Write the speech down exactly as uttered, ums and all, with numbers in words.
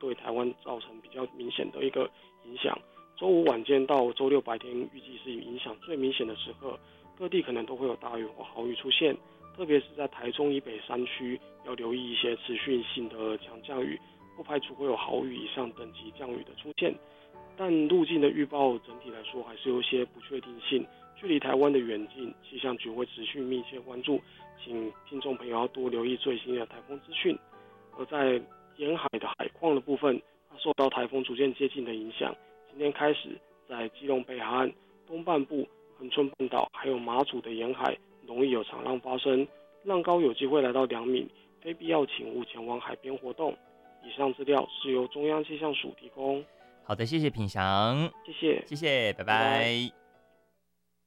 对台湾造成比较明显的一个影响。周五晚间到周六白天预计是影响最明显的时刻，各地可能都会有大雨或豪雨出现，特别是在台中以北山区要留意一些持续性的强降雨，不排除会有豪雨以上等级降雨的出现。但路径的预报整体来说还是有一些不确定性，距离台湾的远近，气象局会持续密切关注，请听众朋友要多留意最新的台风资讯。而在沿海的海况的部分，它受到台风逐渐接近的影响，今天开始在基隆北海岸东半部、恒春半岛还有马祖的沿海容易有长浪发生，浪高有机会来到两米，非必要请勿前往海边活动。以上资料是由中央气象署提供。 好的，谢谢品祥， 谢谢， 谢谢，拜拜。 拜拜。